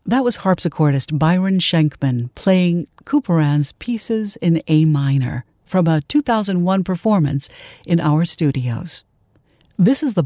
That was harpsichordist Byron Schenkman playing Couperin's Pieces in A minor from a 2001 performance in our studios. This is the